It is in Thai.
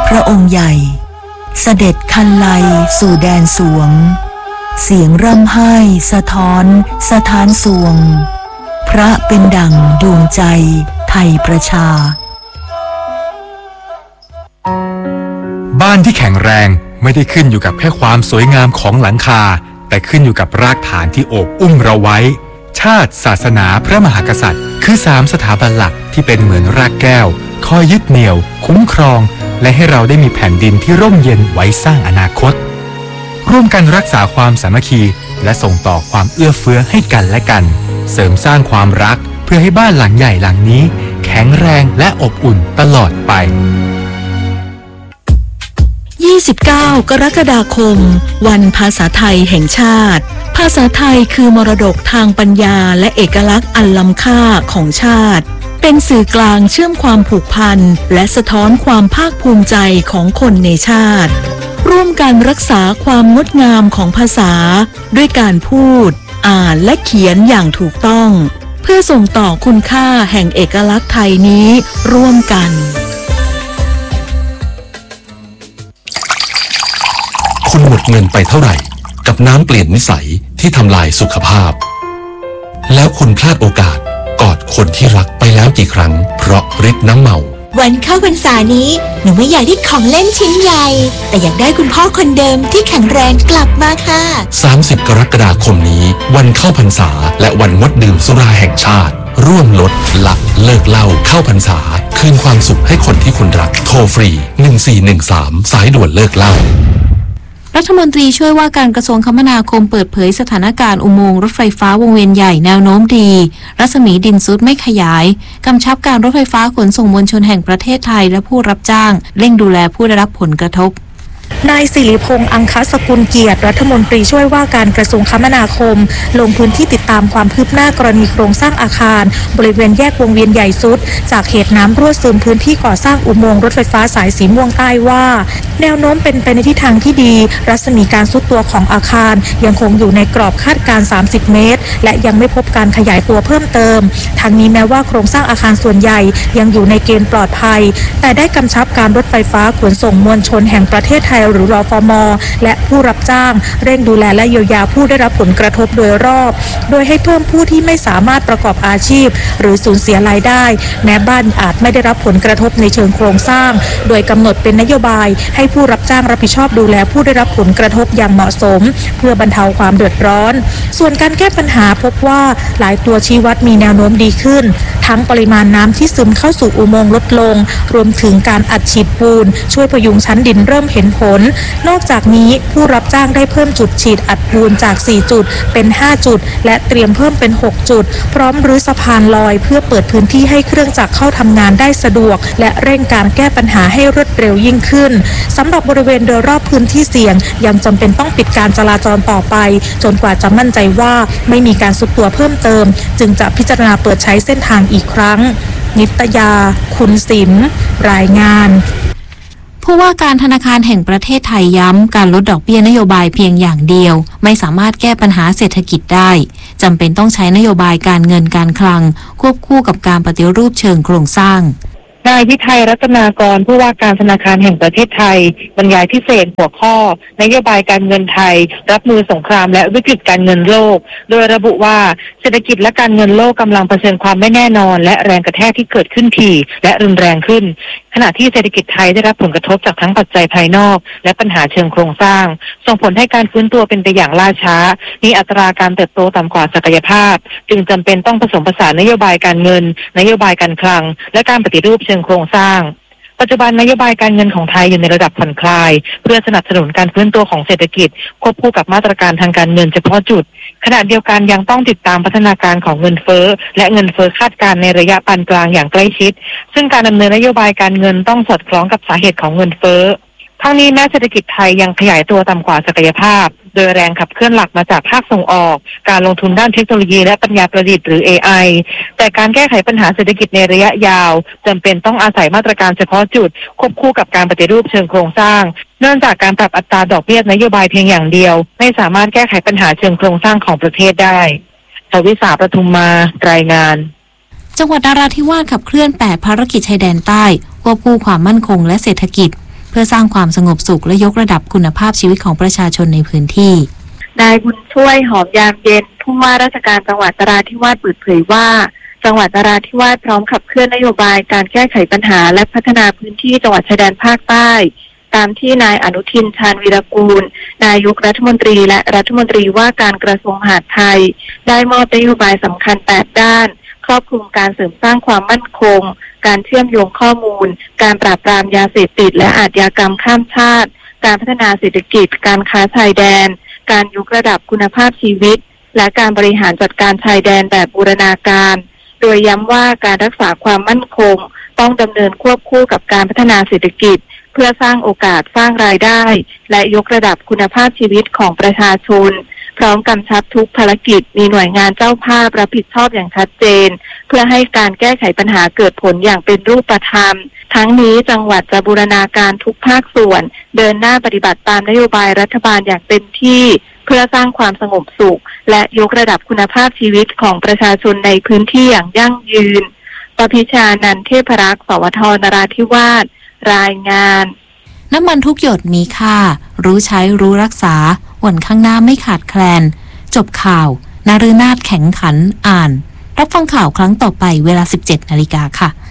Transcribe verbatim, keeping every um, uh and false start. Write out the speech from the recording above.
พระองค์ใหญ่เสด็จคันไลสู่แดนสวงเสียงร่ำไห้สะท้อนสถานสวงพระเป็นดั่งดวงใจไทยประชาบ้านที่แข็งแรงไม่ได้ขึ้นอยู่กับแค่ความสวยงามของหลังคาแต่ขึ้นอยู่กับรากฐานที่โอบอุ้มเราไว้ชาติศาสนาพระมหากษัตริย์คือสามสถาบันหลักที่เป็นเหมือนรากแก้วคอยยึดเหนี่ยวคุ้มครองและให้เราได้มีแผ่นดินที่ร่มเย็นไว้สร้างอนาคตร่วมกันรักษาความสามัคคีและส่งต่อความเอื้อเฟื้อให้กันและกันเสริมสร้างความรักเพื่อให้บ้านหลังใหญ่หลังนี้แข็งแรงและอบอุ่นตลอดไปยี่สิบเก้ากรกฎาคมวันภาษาไทยแห่งชาติภาษาไทยคือมรดกทางปัญญาและเอกลักษณ์อันล้ำค่าของชาติเป็นสื่อกลางเชื่อมความผูกพันและสะท้อนความภาคภูมิใจของคนในชาติร่วมกันรักษาความงดงามของภาษาด้วยการพูดอ่านและเขียนอย่างถูกต้องเพื่อส่งต่อคุณค่าแห่งเอกลักษณ์ไทยนี้ร่วมกันคุณหมดเงินไปเท่าไหร่กับน้ำเปลี่ยนนิสัยที่ทำลายสุขภาพแล้วคุณพลาดโอกาสกอดคนที่รักไปแล้วกี่ครั้งเพราะฤทธิ์น้ำเมาวันเข้าพรรษานี้หนูไม่อยากได้ของเล่นชิ้นใหญ่แต่อยากได้คุณพ่อคนเดิมที่แข็งแรงกลับมาค่ะสามสิบกรกฎาคมนี้วันเข้าพรรษาและวันงดดื่มสุราแห่งชาติร่วมลดละเลิกเหล้าเข้าพรรษาคืนความสุขให้คนที่คุณรักโทรฟรีหนึ่งสี่หนึ่งสามสายด่วนเลิกเหล้ารัฐมนตรีช่วยว่าการกระทรวงคมนาคมเปิดเผยสถานการณ์อุโมงค์รถไฟฟ้าวงเวียนใหญ่แนวโน้มดีรัศมีดินซุดไม่ขยายกำชับการรถไฟฟ้าขนส่งมวลชนแห่งประเทศไทยและผู้รับจ้างเร่งดูแลผู้ได้รับผลกระทบนายสิริพงษ์อังคสกุลเกียรติรัฐมนตรีช่วยว่าการกระทรวงคมนาคมลงพื้นที่ติดตามความคืบหน้ากรณีโครงสร้างอาคารบริเวณแยกวงเวียนใหญ่สุดจากเหตุน้ำรั่วซึมพื้นที่ก่อสร้างอุโมงค์รถไฟฟ้าสายสีม่วงใต้ว่าแนวโน้มเป็นไปในทิศทางที่ดีรัศมีการทรุดตัวของอาคารยังคงอยู่ในกรอบคาดการณ์สามสิบเมตรและยังไม่พบการขยายตัวเพิ่มเติมทางนี้แม้ว่าโครงสร้างอาคารส่วนใหญ่ยังอยู่ในเกณฑ์ปลอดภัยแต่ได้กำชับการรถไฟฟ้าขนส่งมวลชนแห่งประเทศไทยหรือรฟม.และผู้รับจ้างเร่งดูแลและเยียวยาผู้ได้รับผลกระทบโดยรอบโดยให้เพิ่มผู้ที่ไม่สามารถประกอบอาชีพหรือสูญเสียรายได้แม้บ้านอาจไม่ได้รับผลกระทบในเชิงโครงสร้างโดยกำหนดเป็นนโยบายให้ผู้รับจ้างรับผิดชอบดูแลผู้ได้รับผลกระทบอย่างเหมาะสมเพื่อบรรเทาความเดือดร้อนส่วนการแก้ปัญหาพบว่าหลายตัวชี้วัดมีแนวโน้มดีขึ้นทั้งปริมาณน้ำที่ซึมเข้าสู่อุโมงค์ลดลงรวมถึงการอัดฉีดปูนช่วยพยุงชั้นดินเริ่มเห็นผลนอกจากนี้ผู้รับจ้างได้เพิ่มจุดฉีดอัดปูนจากสี่จุดเป็นห้าจุดและเตรียมเพิ่มเป็นหกจุดพร้อมรื้อสะพานลอยเพื่อเปิดพื้นที่ให้เครื่องจักรเข้าทำงานได้สะดวกและเร่งการแก้ปัญหาให้รวดเร็วยิ่งขึ้นสำหรับบริเวณโดยรอบพื้นที่เสี่ยงยังจำเป็นต้องปิดการจราจรต่อไปจนกว่าจะมั่นใจว่าไม่มีการซุดตัวเพิ่มเติมจึงจะพิจารณาเปิดใช้เส้นทางอีกครั้งนิตยาคุณศิลป์รายงานผู้ว่าการธนาคารแห่งประเทศไทยย้ำการลดดอกเบี้ยนโยบายเพียงอย่างเดียวไม่สามารถแก้ปัญหาเศรษฐกิจได้จำเป็นต้องใช้นโยบายการเงินการคลังควบคู่กับการปฏิรูปเชิงโครงสร้างนายวิทัยรัตนากรผู้ว่าการธนาคารแห่งประเทศไทยบรรยายพิเศษหัวข้อนโยบายการเงินไทยรับมือสงครามและวิกฤตการเงินโลกโดยระบุว่าเศรษฐกิจและการเงินโลกกำลังเผชิญความไม่แน่นอนและแรงกระแทกที่เกิดขึ้นถี่และรุนแรงขึ้นขณะที่เศรษฐกิจไทยได้รับผลกระทบจากทั้งปัจจัยภายนอกและปัญหาเชิงโครงสร้างส่งผลให้การฟื้นตัวเป็นไปอย่างล่าช้ามีอัตราการเติบโตต่ำกว่าศักยภาพจึงจำเป็นต้องผสมผสานนโยบายการเงินนโยบายการคลังและการปฏิรูปเชิงโครงสร้างปัจจุบันนโยบายการเงินของไทยอยู่ในระดับผ่อนคลายเพื่อสนับสนุนการฟื้นตัวของเศรษฐกิจควบคู่กับมาตรการทางการเงินเฉพาะจุดขณะเดียวกันยังต้องติดตามพัฒนาการของเงินเฟ้อและเงินเฟ้อคาดการณ์ในระยะปานกลางอย่างใกล้ชิดซึ่งการดำเนินนโยบายการเงินต้องสอดคล้องกับสาเหตุของเงินเฟ้อทั้งนี้แม้เศรษฐกิจไทยยังขยายตัวต่ำกว่าศักยภาพโดยแรงขับเคลื่อนหลักมาจากภาคส่งออกการลงทุนด้านเทคโนโลยีและปัญญาประดิษฐ์หรือ เอ ไอ แต่การแก้ไขปัญหาเศรษฐกิจในระยะยาวจำเป็นต้องอาศัยมาตรการเฉพาะจุดควบคู่กับการปฏิรูปเชิงโครงสร้างเนื่องจากการปรับอัตราดอกเบี้ยนโยบายเพียงอย่างเดียวไม่สามารถแก้ไขปัญหาเชิงโครงสร้างของประเทศได้ทวิสาประทุมมารายงานจังหวัดนราธิวาสขับเคลื่อนแปดภารกิจชายแดนใต้ควบคู่ความมั่นคงและเศรษฐกิจพื่อสร้างความสงบสุขและยกระดับคุณภาพชีวิตของประชาชนในพื้นที่นายบุญช่วยหอมยามเย็นผู้ว่าราชการจังหวัดนราธิวาสเปิดเผยว่าจังหวัดนราธิวาสพร้อมขับเคลื่อนนโยบายการแก้ไขปัญหาและพัฒนาพื้นที่จังหวัดชายแดนภาคใต้ตามที่นายอนุทินชาญวีรกูลนายกรัฐมนตรีและรัฐมนตรีว่าการกระทรวงมหาดไทยได้มอบนโยบายสำคัญแปดด้านครอบคลุมการเสริมสร้างความมั่นคงการเชื่อมโยงข้อมูลการปราบปรามยาเสพติดและอาชญากรรมข้ามชาติการพัฒนาเศรษฐกิจการค้าชายแดนการยกระดับคุณภาพชีวิตและการบริหารจัดการชายแดนแบบบูรณาการโดยย้ำว่าการรักษาความมั่นคงต้องดำเนินควบคู่กับการพัฒนาเศรษฐกิจเพื่อสร้างโอกาสสร้างรายได้และยกระดับคุณภาพชีวิตของประชาชนพร้อมกำชับทุกภารกิจมีหน่วยงานเจ้าภาพรับผิดชอบอย่างชัดเจนเพื่อให้การแก้ไขปัญหาเกิดผลอย่างเป็นรูปธรรมทั้งนี้จังหวัดจะบูรณาการทุกภาคส่วนเดินหน้าปฏิบัติตามนโยบายรัฐบาลอย่างเต็มที่เพื่อสร้างความสงบสุขและยกระดับคุณภาพชีวิตของประชาชนในพื้นที่อย่างยั่งยืนปพิชานันท์เทพรักษ์สวทนราธิวาสรายงานน้ำมันทุกหยดมีค่ารู้ใช้รู้รักษาวันข้างหน้าไม่ขาดแคลนจบข่าวนาฤนาถแข็งขันอ่านรับฟังข่าวครั้งต่อไปเวลา สิบเจ็ดนาฬิกา นค่ะ